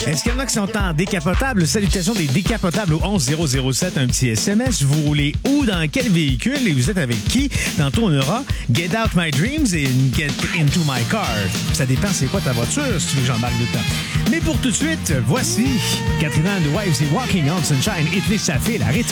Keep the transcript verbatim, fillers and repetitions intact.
Est-ce qu'il y en a qui sont en décapotable? Salutations des décapotables au onze zéro zéro sept, un petit S M S. Vous roulez où, dans quel véhicule et vous êtes avec qui? Tantôt, on aura Get Out My Dreams et Get Into My Car. Ça dépend c'est quoi ta voiture, si tu veux que j'embarque dedans. Mais pour tout de suite, voici Katrina and the Waves et Walking on Sunshine. Et ça fait la rythme.